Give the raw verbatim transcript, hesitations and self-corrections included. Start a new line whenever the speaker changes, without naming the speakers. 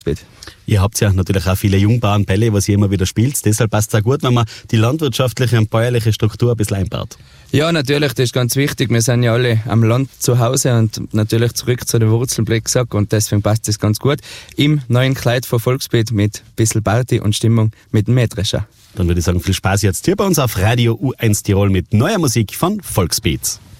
Ihr habt ja natürlich auch viele Jungbauernbälle, was ihr immer wieder spielt. Deshalb passt es auch gut, wenn man die landwirtschaftliche und bäuerliche Struktur ein bisschen einbaut.
Ja, natürlich, das ist ganz wichtig. Wir sind ja alle am Land zu Hause und natürlich zurück zu den Wurzeln, blöd gesagt. Und deswegen passt das ganz gut. Im neuen Kleid von Volksbeat mit ein bisschen Party und Stimmung mit dem Mähdrescher.
Dann würde ich sagen, viel Spaß jetzt hier bei uns auf Radio U eins Tirol mit neuer Musik von Volksbeat.